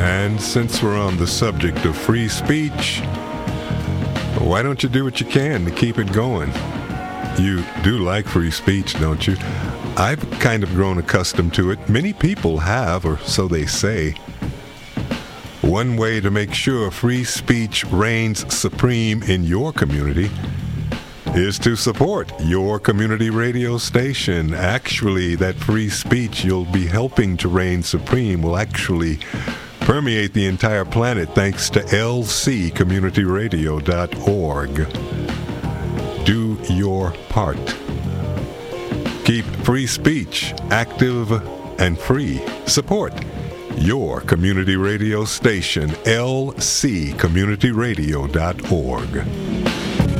And since we're on the subject of free speech, why don't you do what you can to keep it going? You do like free speech, don't you? I've kind of grown accustomed to it. Many people have, or so they say. One way to make sure free speech reigns supreme in your community is to support your community radio station. Actually, that free speech you'll be helping to reign supreme will actually permeate the entire planet thanks to lccommunityradio.org. Do your part. Keep free speech active and free. Support your community radio station, lccommunityradio.org.